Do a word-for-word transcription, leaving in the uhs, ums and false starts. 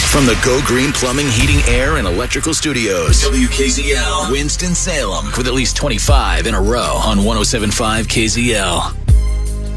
From the Go Green Plumbing, Heating, Air, and Electrical Studios. W K Z L, Winston-Salem, with at least twenty-five in a row on one oh seven point five K Z L.